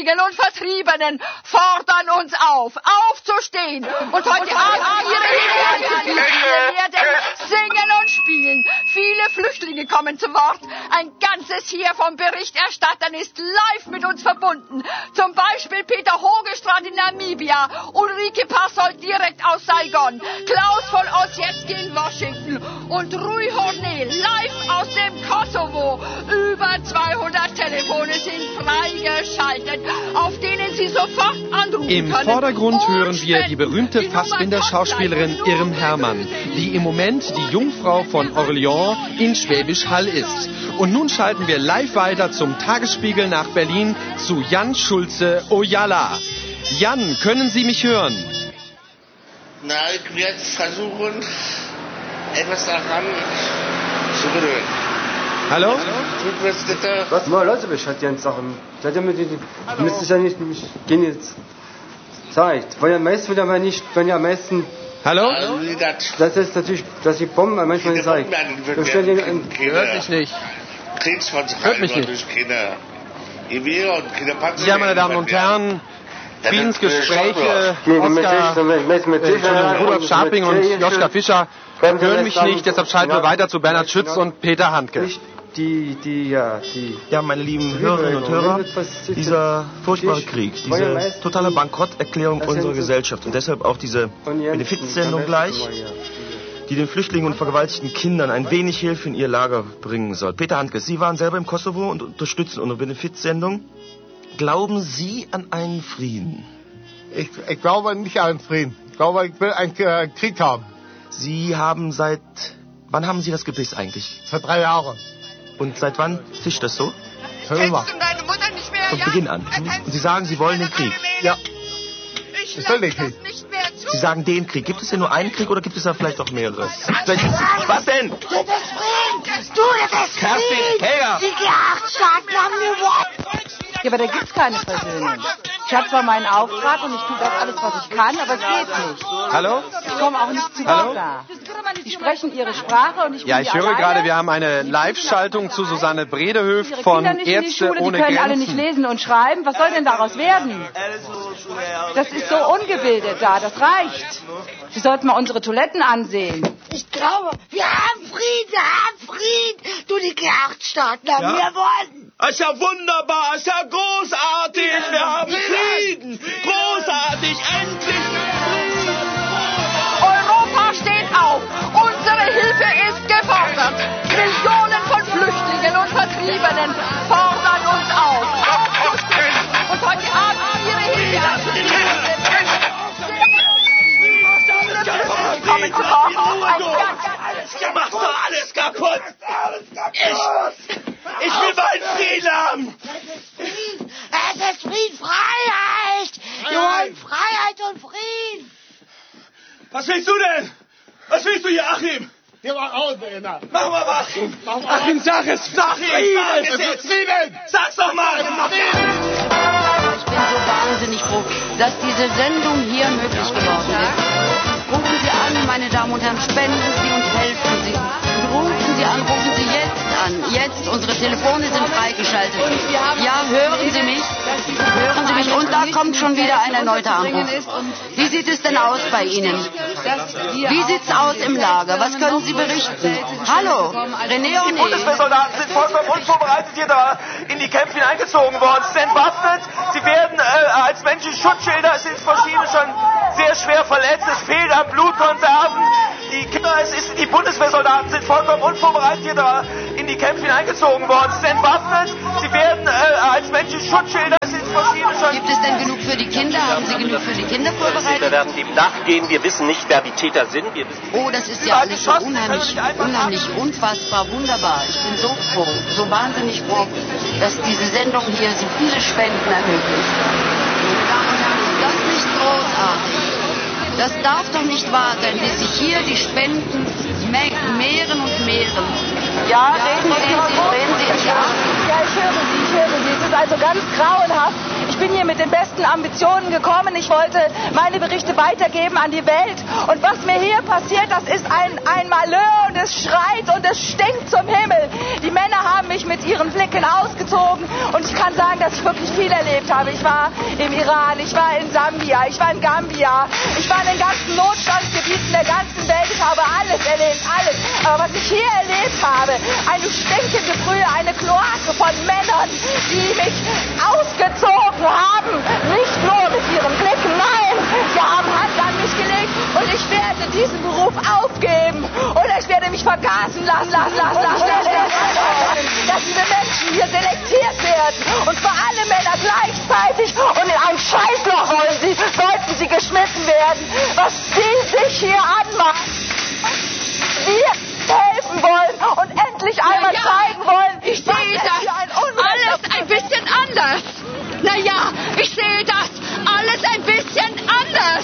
Flüchtlingen und Vertriebenen fordern uns auf, aufzustehen und heute Abend ihre Hilfe anzubieten. Wir werden singen und spielen. Viele Flüchtlinge kommen zu Wort. Ein ganzes Heer von Berichterstattern ist live mit uns verbunden. Zum Beispiel Peter Hogestrand in Namibia, Ulrike Passold direkt aus Saigon, Klaus von Ossietzky in Washington und Rui Hornel live aus dem Kosovo. Über 200 Telefone sind freigeschaltet, auf denen Sie sofort anrufen können. Im Vordergrund hören wir die berühmte Fassbinder-Schauspielerin Irm Hermann, die im Moment die Jungfrau von Orléans in Schwäbisch Hall ist. Und nun schalten wir live weiter zum Tagesspiegel nach Berlin zu Jan Schulze-Ojala. Jan, können Sie mich hören? Na, ich werde versuchen, etwas daran zu gewöhnen. Hallo? Was mal Leute Bescheid jetzt sagen. Seid ihr mit die müsste ich ja nicht gehen jetzt. Zeigt. Weil ja meist wieder mal nicht, wenn ja am meisten. Hallo? Das ist natürlich, dass die Bomben manchmal nicht zeigt. Hört mich nicht. Hört mich nicht. Ja, meine Damen und Herren, Friedensgespräche, Rudolf Scharping und Joschka Fischer hören mich nicht, deshalb schalten wir weiter zu Bernhard Schütz und Peter Handke. Ja, meine lieben Hörerinnen und Hörer, dieser furchtbare Krieg, diese totale Bankrotterklärung unserer Gesellschaft und deshalb auch diese Benefizsendung gleich, die den Flüchtlingen und vergewaltigten Kindern ein wenig Hilfe in ihr Lager bringen soll. Peter Handke, Sie waren selber im Kosovo und unterstützen unsere Benefizsendung. Glauben Sie an einen Frieden? Ich glaube nicht an einen Frieden. Ich glaube, ich will einen Krieg haben. Sie haben wann haben Sie das Gebiss eigentlich? Seit 3 Jahren. Und seit wann fischt das so? Schon immer. Von Beginn an. Und Sie sagen, Sie wollen den Krieg? Ja. Ich will den Krieg. Sie sagen den Krieg. Gibt es denn nur einen Krieg oder gibt es da vielleicht auch mehrere? Was denn? Du bist Kerstin, Helga! Die G8-Staaten haben gewonnen. Ja, aber da gibt's keine Versöhnung. Ich habe zwar meinen Auftrag und ich tue das alles, was ich kann, aber es geht nicht. Hallo? Ich komme auch nicht zu Wort da. Die sprechen ihre Sprache und ich bin Ja, ich höre gerade, wir haben eine Live-Schaltung zu Susanne Bredehöft von Ärzte ohne Die können alle Grenzen. nicht lesen und schreiben. Was soll denn daraus werden? Das ist so ungebildet da, das reicht. Wir sollten mal unsere Toiletten ansehen. Ich glaube, wir haben Frieden. Du, die G8-Staaten haben gewonnen. Es ist ja wunderbar, es ist ja großartig, wir haben Frieden. Großartig, endlich Frieden. Europa steht auf. Unsere Hilfe ist gefordert. Millionen von Flüchtlingen und Vertriebenen fordern uns auf. Aufzustehen und heute Abend ihre Hilfe anzubieten. Kommen zu Machst du alles kaputt? Ich will meinen Frieden haben. Es ist Frieden, Freiheit. Wir wollen Freiheit und Frieden. Was willst du denn? Was willst du hier, Achim? Wir wollen Ausländer. Mach mal was. Achim, sag es. Sag es. Frieden. Sag's doch mal. Ich bin so wahnsinnig froh, dass diese Sendung hier möglich geworden ist. Rufen Sie an, meine Damen und Herren, spenden Sie und helfen Sie. Und rufen Sie an, rufen Sie jetzt an. Jetzt, unsere Telefone sind freigeschaltet. Ja, hören Sie mich? Hören Sie mich? Und da kommt schon wieder ein erneuter Anruf. Wie sieht es denn aus bei Ihnen? Wie sieht's aus im Lager? Was können Sie berichten? Hallo, René O'Neill. Die Bundeswehrsoldaten sind vollkommen unvorbereitet hier in die Kämpfe hineingezogen worden. Sie sind entwaffnet, sie werden als menschliche Schutzschilder, es sind verschiedene schon sehr schwer verletzt, es fehlt an Blutkonserven. Die Bundeswehrsoldaten sind vollkommen unvorbereitet hier in die Kämpfe hineingezogen worden. Sie sind entwaffnet, sie werden als menschliche Schutzschilder, es sind verschiedene schon... Gibt es denn genug für die Kinder? Haben Sie genug für die Kinder vorbereitet? Wir werden dem nachgehen, wir wissen nicht, wer die Täter sind. Oh, das ist ja alles so unheimlich, unfassbar, wunderbar. Ich bin so froh, so wahnsinnig froh, dass diese Sendung hier so viele Spenden ermöglicht. Meine Damen und Herren, ist das nicht großartig? Das darf doch nicht wahr sein, dass sich hier die Spenden mehren und mehren. Ja, reden Sie. Ja, ich höre Sie. Es ist also ganz grauenhaft. Ich bin hier mit den besten Ambitionen gekommen. Ich wollte meine Berichte weitergeben an die Welt. Und was mir hier passiert, das ist ein Malheur und es schreit und es stinkt zum Himmel. Die Männer haben mich mit ihren Blicken ausgezogen. Und ich kann sagen, dass ich wirklich viel erlebt habe. Ich war im Iran, ich war in Sambia, ich war in Gambia, ich war in den ganzen Notstandsgebieten der ganzen Welt. Ich habe alles erlebt, alles. Aber was ich hier erlebt habe, eine stinkende Brühe, eine Kloake von Männern, die mich ausgezogen haben. Nicht nur mit ihren Blicken, nein, sie haben Hand an mich gelegt und ich werde diesen Beruf aufgeben oder ich werde mich vergasen lassen. Dass diese Menschen hier selektiert werden und für alle Männer gleichzeitig und in ein Scheißloch sollten sie geschmissen werden, was die sich hier anmachen. Wir helfen wollen und endlich einmal zeigen wollen, ich sehe das alles ein bisschen anders. Naja, ich sehe das alles ein bisschen anders.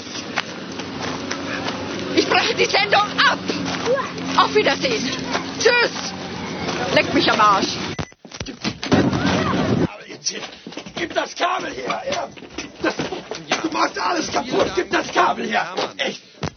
Ich breche die Sendung ab. Auf Wiedersehen. Tschüss. Leck mich am Arsch. Gib das Kabel her. Ja. Du machst alles kaputt. Gib das Kabel her. Echt.